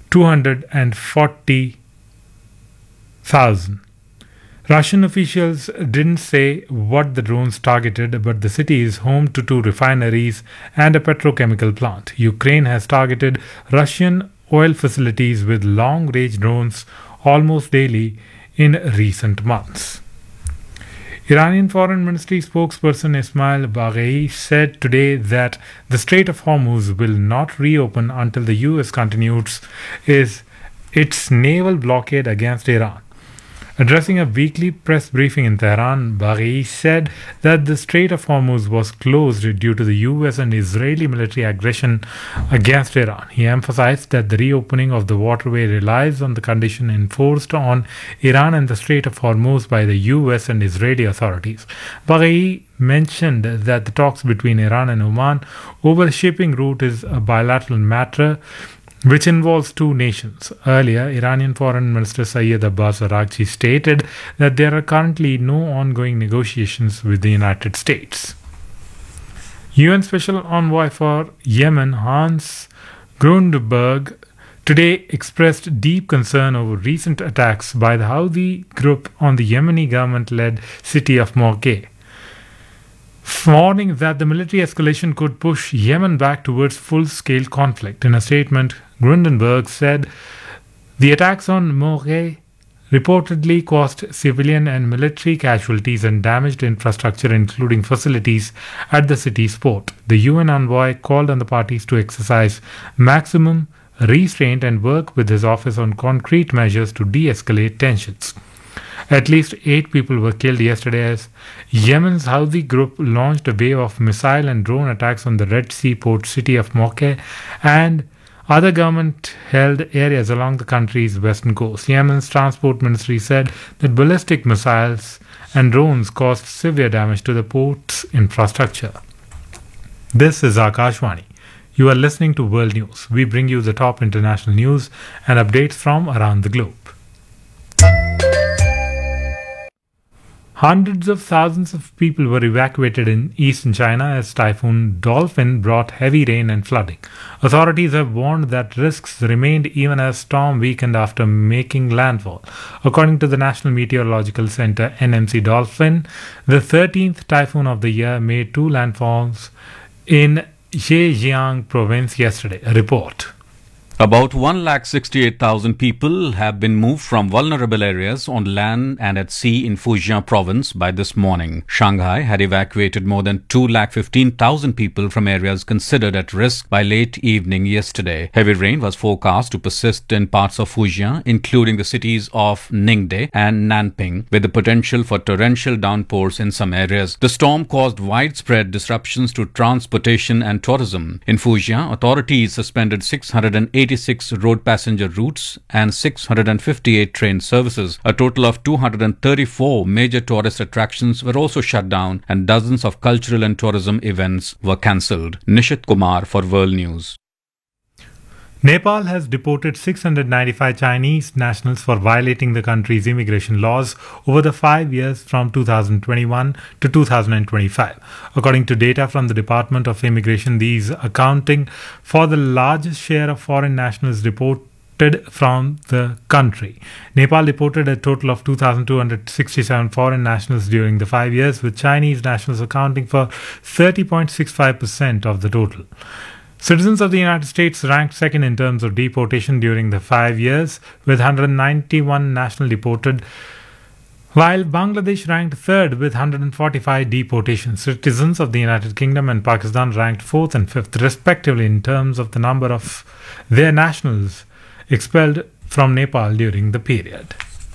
240,000. Russian officials didn't say what the drones targeted, but the city is home to two refineries and a petrochemical plant. Ukraine has targeted Russian oil facilities with long range drones almost daily in recent months. Iranian Foreign Ministry spokesperson Ismail Baghei said today that the Strait of Hormuz will not reopen until the US continues its naval blockade against Iran. Addressing a weekly press briefing in Tehran, Baghei said that the Strait of Hormuz was closed due to the US and Israeli military aggression against Iran. He emphasized that the reopening of the waterway relies on the condition enforced on Iran and the Strait of Hormuz by the US and Israeli authorities. Baghei mentioned that the talks between Iran and Oman over the shipping route is a bilateral matter which involves two nations. Earlier, Iranian Foreign Minister Sayyid Abbas Araghchi stated that there are currently no ongoing negotiations with the United States. UN Special Envoy for Yemen Hans Grundberg today expressed deep concern over recent attacks by the Houthi group on the Yemeni government-led city of Moqeh, warning that the military escalation could push Yemen back towards full-scale conflict. In a statement, Grundenberg said the attacks on Moqeh reportedly caused civilian and military casualties and damaged infrastructure, including facilities at the city's port. The UN envoy called on the parties to exercise maximum restraint and work with his office on concrete measures to de-escalate tensions. At least 8 people were killed yesterday as Yemen's Houthi group launched a wave of missile and drone attacks on the Red Sea port city of Moqeh and other government-held areas along the country's western coast. Yemen's transport ministry said that ballistic missiles and drones caused severe damage to the port's infrastructure. This is Akashvani. You are listening to World News. We bring you the top international news and updates from around the globe. Hundreds of thousands of people were evacuated in eastern China as Typhoon Dolphin brought heavy rain and flooding. Authorities have warned that risks remained even as storm weakened after making landfall. According to the National Meteorological Center NMC, Dolphin, the 13th typhoon of the year, made 2 landfalls in Zhejiang province yesterday. A report. About 168,000 people have been moved from vulnerable areas on land and at sea in Fujian province by this morning. Shanghai had evacuated more than 215,000 people from areas considered at risk by late evening yesterday. Heavy rain was forecast to persist in parts of Fujian, including the cities of Ningde and Nanping, with the potential for torrential downpours in some areas. The storm caused widespread disruptions to transportation and tourism. In Fujian, authorities suspended 686 road passenger routes and 658 train services. A total of 234 major tourist attractions were also shut down and dozens of cultural and tourism events were cancelled. Nishit Kumar for World News. Nepal has deported 695 Chinese nationals for violating the country's immigration laws over the 5 years from 2021 to 2025. According to data from the Department of Immigration, these accounting for the largest share of foreign nationals deported from the country. Nepal deported a total of 2,267 foreign nationals during the 5 years, with Chinese nationals accounting for 30.65% of the total. Citizens of the United States ranked second in terms of deportation during the 5 years, with 191 nationals deported, while Bangladesh ranked third with 145 deportations. Citizens of the United Kingdom and Pakistan ranked fourth and fifth, respectively, in terms of the number of their nationals expelled from Nepal during the period.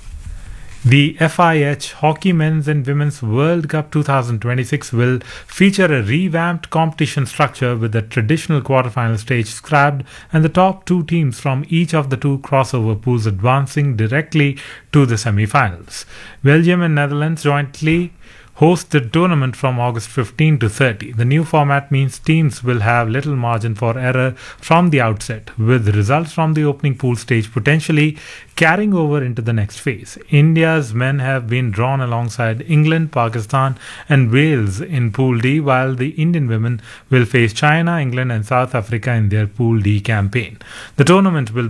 The FIH Hockey Men's and Women's World Cup 2026 will feature a revamped competition structure with the traditional quarterfinal stage scrapped and the top 2 teams from each of the 2 crossover pools advancing directly to the semi-finals. Belgium and Netherlands jointly host the tournament from August 15 to 30. The new format means teams will have little margin for error from the outset, with results from the opening pool stage potentially carrying over into the next phase. India's men have been drawn alongside England, Pakistan and Wales in Pool D, while the Indian women will face China, England and South Africa in their Pool D campaign. The tournament will